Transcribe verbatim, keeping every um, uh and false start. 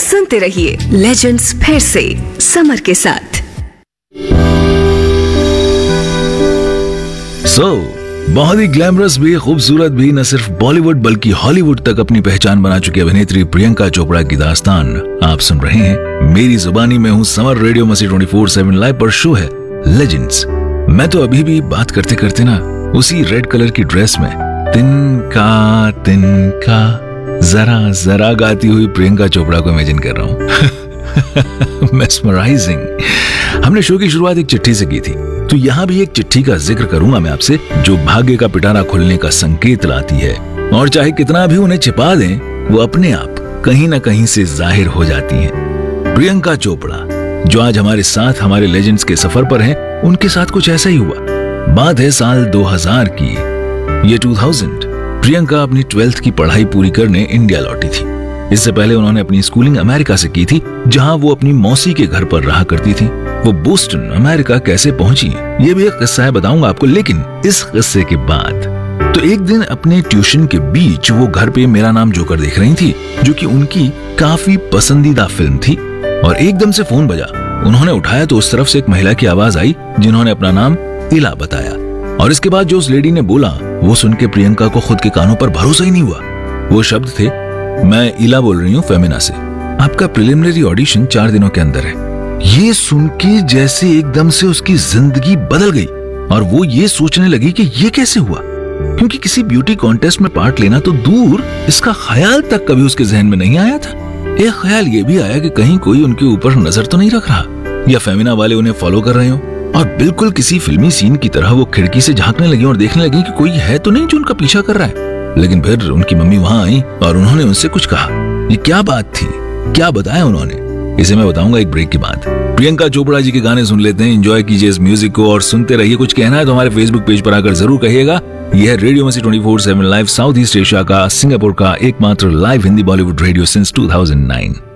सुनते रहिए लेजेंड्स फिर से समर के साथ। सो so, बहुत ही ग्लैमरस भी, खूबसूरत भी, न सिर्फ बॉलीवुड बल्कि हॉलीवुड तक अपनी पहचान बना चुकी अभिनेत्री प्रियंका चोपड़ा की दास्तान आप सुन रहे हैं मेरी जुबानी में हूँ समर रेडियो मसी ट्वेंटी फोर सेवन लाइव पर शो है लेजेंड्स। मैं तो अभी भी बात करते करते ना उसी रेड कलर की ड्रेस में तिनका तिनका जरा जरा गाती हुई प्रियंका चोपड़ा को इमेजिन कर रहा हूँ। मेस्मराइजिंग। हमने शो की शुरुआत एक चिट्ठी से की थी, तो यहाँ भी एक चिट्ठी का जिक्र करूंगा मैं आपसे, जो भाग्य का पिटारा खुलने का संकेत लाती है, और चाहे कितना भी उन्हें छिपा दें वो अपने आप कहीं ना कहीं से जाहिर हो जाती हैं। प्रियंका चोपड़ा जो आज हमारे साथ हमारे लेजेंड्स के सफर पर हैं, उनके साथ कुछ ऐसा ही हुआ। बात है साल दो हज़ार की। ये दो हज़ार प्रियंका अपनी ट्वेल्थ की पढ़ाई पूरी करने इंडिया लौटी थी। इससे पहले उन्होंने अपनी स्कूलिंग अमेरिका से की थी, जहां वो अपनी मौसी के घर पर रहा करती थी। वो बोस्टन अमेरिका कैसे पहुंची ये भी एक किस्सा है, बताऊंगा आपको। लेकिन इस किस्से के बाद तो एक दिन अपने ट्यूशन के बीच वो घर पे मेरा नाम जोकर देख रही थी, जो कि उनकी काफी पसंदीदा फिल्म थी, और एकदम से फोन बजा। उन्होंने उठाया तो उस तरफ से एक महिला की आवाज आई जिन्होंने अपना नाम इला बताया, और इसके बाद जो उस लेडी ने बोला वो सुन के प्रियंका को खुद के कानों पर भरोसा ही नहीं हुआ। वो शब्द थे, मैं इला बोल रही हूँ फेमिना से, आपका प्रिलिमिनरी ऑडिशन चार दिनों के अंदर है। ये सुन के जैसे एकदम से उसकी जिंदगी बदल गई, और वो ये सोचने लगी कि ये कैसे हुआ, क्योंकि किसी ब्यूटी कॉन्टेस्ट में पार्ट लेना तो दूर, इसका ख्याल तक कभी उसके जहन में नहीं आया था। एक ख्याल ये भी आया कि कहीं कोई उनके ऊपर नजर तो नहीं रख रहा, या फेमिना वाले उन्हें फॉलो कर रहे हो। और बिल्कुल किसी फिल्मी सीन की तरह वो खिड़की से झांकने लगी और देखने लगी कि कोई है तो नहीं जो उनका पीछा कर रहा है। लेकिन फिर उनकी मम्मी वहां आई और उन्होंने उनसे कुछ कहा। ये क्या बात थी, क्या बताया उन्होंने, इसे मैं बताऊंगा एक ब्रेक के बाद। प्रियंका चोपड़ा जी के गाने सुन लेते हैं, एंजॉय कीजिए इस म्यूजिक को और सुनते रहिए। कुछ कहना है तो हमारे फेसबुक पेज पर आकर जरूर कहिएगा। यह है रेडियो मसी twenty four seven live, south east Asia का, सिंगापुर का एकमात्र live Hindi Bollywood radio since two thousand nine.